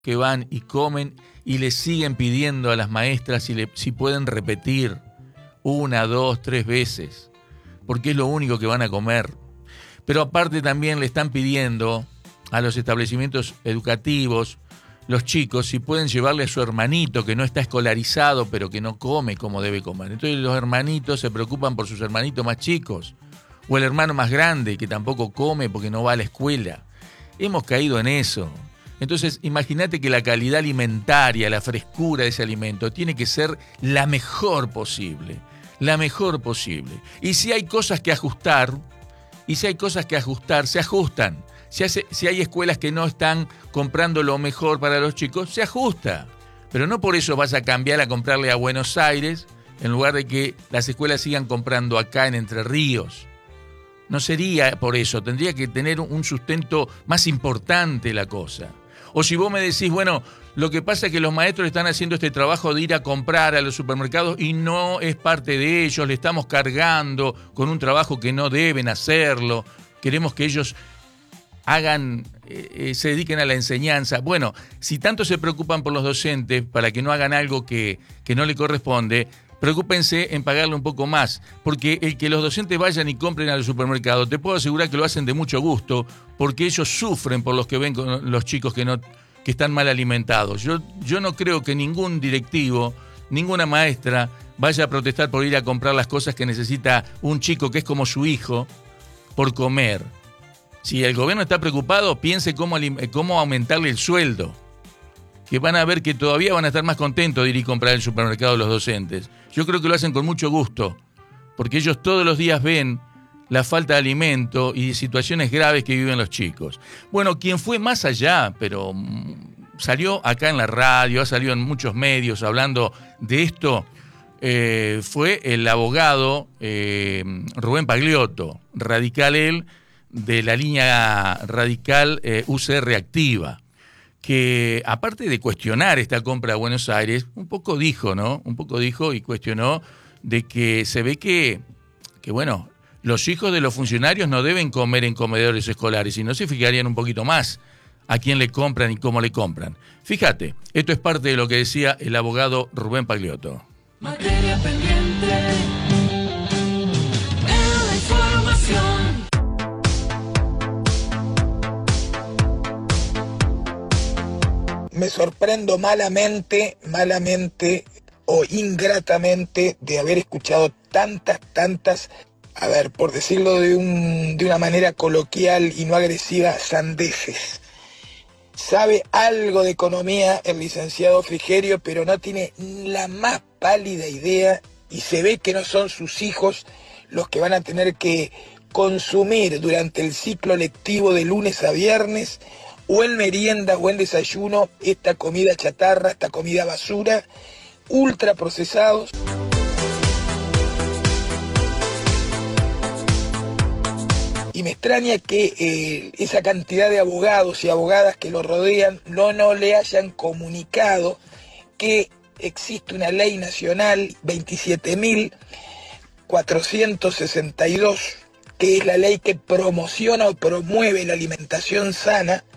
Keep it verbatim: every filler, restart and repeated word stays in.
que van y comen y le siguen pidiendo a las maestras si, le, si pueden repetir una, dos, tres veces, porque es lo único que van a comer. Pero aparte también le están pidiendo a los establecimientos educativos, los chicos, si pueden llevarle a su hermanito que no está escolarizado, pero que no come como debe comer. Entonces los hermanitos se preocupan por sus hermanitos más chicos, o el hermano más grande que tampoco come porque no va a la escuela. Hemos caído en eso. Entonces, imagínate que la calidad alimentaria, la frescura de ese alimento tiene que ser la mejor posible, la mejor posible. Y si hay cosas que ajustar, y si hay cosas que ajustar, se ajustan. Si, hace, si hay escuelas que no están comprando lo mejor para los chicos, se ajusta. Pero no por eso vas a cambiar a comprarle a Buenos Aires, en lugar de que las escuelas sigan comprando acá en Entre Ríos. No sería por eso, tendría que tener un sustento más importante la cosa. O si vos me decís, bueno, lo que pasa es que los maestros están haciendo este trabajo de ir a comprar a los supermercados y no es parte de ellos, le estamos cargando con un trabajo que no deben hacerlo, queremos que ellos hagan, eh, se dediquen a la enseñanza. Bueno, si tanto se preocupan por los docentes para que no hagan algo que, que no le corresponde, preocúpense en pagarle un poco más, porque el que los docentes vayan y compren al supermercado, te puedo asegurar que lo hacen de mucho gusto, porque ellos sufren por los que ven con los chicos que no que están mal alimentados. Yo, yo no creo que ningún directivo, ninguna maestra vaya a protestar por ir a comprar las cosas que necesita un chico que es como su hijo por comer. Si el gobierno está preocupado, piense cómo, cómo aumentarle el sueldo, que van a ver que todavía van a estar más contentos de ir y comprar el supermercado los docentes. Yo creo que lo hacen con mucho gusto, porque ellos todos los días ven la falta de alimento y situaciones graves que viven los chicos. Bueno, quien fue más allá, pero salió acá en la radio, ha salido en muchos medios hablando de esto, eh, fue el abogado eh, Rubén Pagliotto, radical él, de la línea radical eh, U C R Activa, que aparte de cuestionar esta compra a Buenos Aires, un poco dijo, ¿no? Un poco dijo y cuestionó de que se ve que, que bueno, los hijos de los funcionarios no deben comer en comedores escolares, y no se fijarían un poquito más a quién le compran y cómo le compran. Fíjate, esto es parte de lo que decía el abogado Rubén Pagliotto. Materia pendiente en la información. Me sorprendo malamente, malamente o ingratamente de haber escuchado tantas, tantas, a ver, por decirlo de, un, de una manera coloquial y no agresiva, sandeces. Sabe algo de economía el licenciado Frigerio, pero no tiene la más pálida idea y se ve que no son sus hijos los que van a tener que consumir durante el ciclo lectivo de lunes a viernes o en merienda o en desayuno esta comida chatarra, esta comida basura, ultra procesados. Y me extraña que eh, esa cantidad de abogados y abogadas que lo rodean no, no le hayan comunicado que existe una ley nacional veintisiete mil cuatrocientos sesenta y dos, que es la ley que promociona o promueve la alimentación sana,